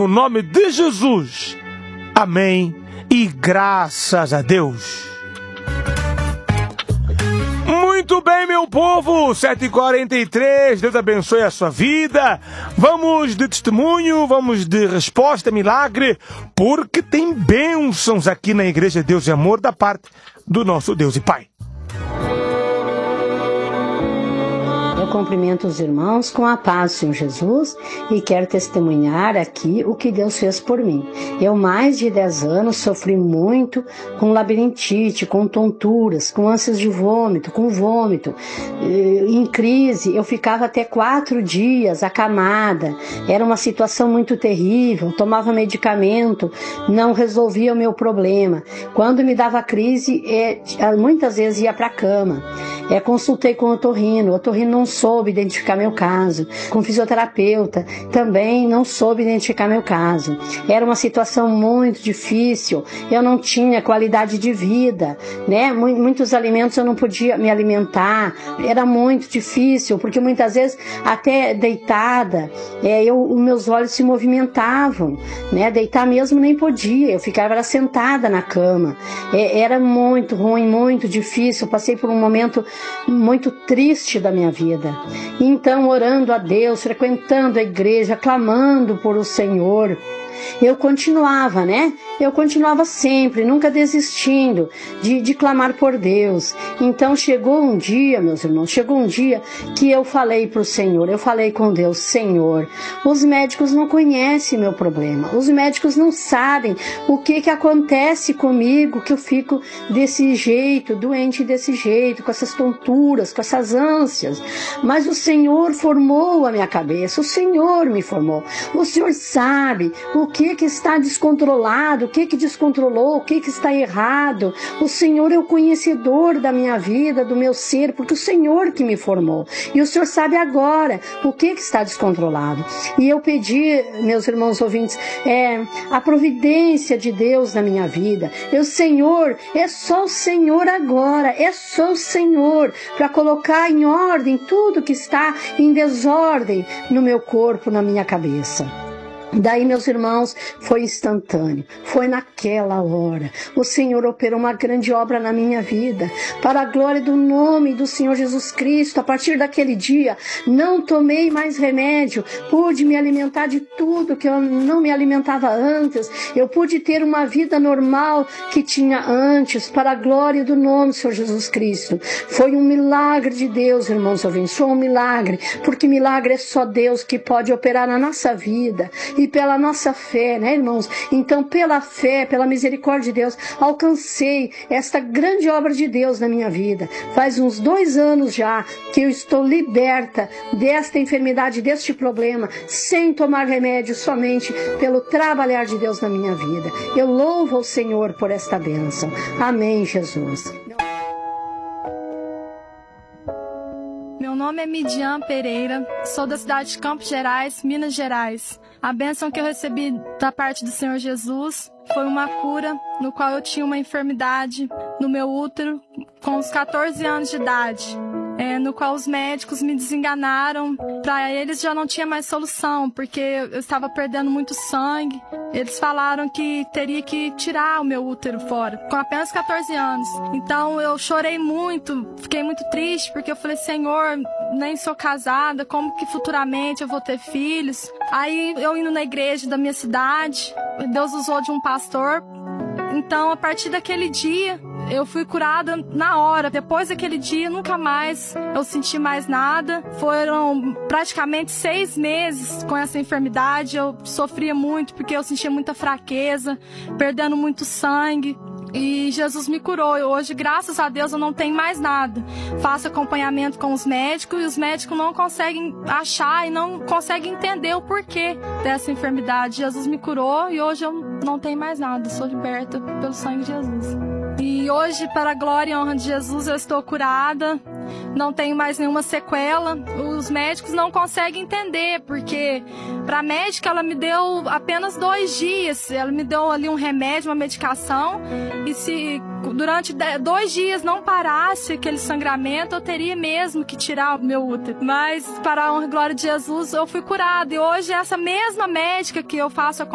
no nome de Jesus. Amém e graças a Deus. Muito bem, meu povo, 7h43, Deus abençoe a sua vida. Vamos de testemunho, vamos de resposta, milagre, porque tem bênçãos aqui na Igreja Deus e Amor da parte do nosso Deus e Pai. Eu cumprimento os irmãos com a paz do Senhor Jesus e quero testemunhar aqui o que Deus fez por mim. Eu, mais de 10 anos, sofri muito com labirintite, com tonturas, com ânsias de vômito, com vômito. Em crise, eu ficava até 4 dias acamada. Era uma situação muito terrível, tomava medicamento, não resolvia o meu problema. Quando me dava crise, muitas vezes ia para a cama. Consultei com o otorrino não soube identificar meu caso. Com fisioterapeuta, também não soube identificar meu caso. Era uma situação muito difícil, eu não tinha qualidade de vida, né? Muitos alimentos eu não podia me alimentar, era muito difícil, porque muitas vezes, até deitada, os meus olhos se movimentavam, né? Deitar mesmo nem podia, eu ficava sentada na cama. Era muito ruim, muito difícil, passei por um momento muito triste da minha vida. Então, orando a Deus, frequentando a igreja, clamando por o Senhor, eu continuava, né? Eu continuava sempre, nunca desistindo de clamar por Deus. Então chegou um dia, meus irmãos, que eu falei para o Senhor, eu falei com Deus: Senhor, os médicos não conhecem meu problema, os médicos não sabem o que acontece comigo, que eu fico desse jeito, doente desse jeito, com essas tonturas, com essas ânsias. Mas o Senhor formou a minha cabeça, o Senhor me formou, o Senhor sabe o que está descontrolado, o que descontrolou, o que está errado. O Senhor é o conhecedor da minha vida, do meu ser, porque o Senhor que me formou. E o Senhor sabe agora o que está descontrolado. E eu pedi, meus irmãos ouvintes, a providência de Deus na minha vida. Senhor, é só o Senhor agora, é só o Senhor para colocar em ordem tudo que está em desordem no meu corpo, na minha cabeça. Daí, meus irmãos, foi instantâneo, foi naquela hora. O Senhor operou uma grande obra na minha vida, para a glória do nome do Senhor Jesus Cristo. A partir daquele dia, não tomei mais remédio, pude me alimentar de tudo que eu não me alimentava antes. Eu pude ter uma vida normal que tinha antes, para a glória do nome do Senhor Jesus Cristo. Foi um milagre de Deus, irmãos ouvintes, foi um milagre, porque milagre é só Deus que pode operar na nossa vida. E pela nossa fé, né, irmãos? Então, pela fé, pela misericórdia de Deus, alcancei esta grande obra de Deus na minha vida. Faz uns 2 anos já que eu estou liberta desta enfermidade, deste problema, sem tomar remédio, somente pelo trabalhar de Deus na minha vida. Eu louvo ao Senhor por esta bênção. Amém, Jesus. Meu nome é Midian Pereira, sou da cidade de Campos Gerais, Minas Gerais. A bênção que eu recebi da parte do Senhor Jesus foi uma cura, no qual eu tinha uma enfermidade no meu útero com os 14 anos de idade, no qual os médicos me desenganaram. Para eles já não tinha mais solução, porque eu estava perdendo muito sangue. Eles falaram que teria que tirar o meu útero fora, com apenas 14 anos. Então eu chorei muito, fiquei muito triste, porque eu falei: Senhor, nem sou casada, como que futuramente eu vou ter filhos? Aí eu indo na igreja da minha cidade, Deus usou de um pastor. Então, a partir daquele dia, eu fui curada na hora. Depois daquele dia, nunca mais eu senti mais nada. Foram praticamente 6 meses com essa enfermidade. Eu sofria muito porque eu sentia muita fraqueza, perdendo muito sangue. E Jesus me curou. E hoje, graças a Deus, eu não tenho mais nada. Faço acompanhamento com os médicos e os médicos não conseguem achar e não conseguem entender o porquê dessa enfermidade. Jesus me curou e hoje eu não tenho mais nada. Sou liberta pelo sangue de Jesus. E hoje, para a glória e honra de Jesus, eu estou curada. Não tenho mais nenhuma sequela. Os médicos não conseguem entender, porque para a médica ela me deu apenas 2 dias. Ela me deu ali um remédio, uma medicação, e se durante 2 dias não parasse aquele sangramento, eu teria mesmo que tirar o meu útero. Mas para a honra e glória de Jesus, eu fui curada. E hoje essa mesma médica que eu faço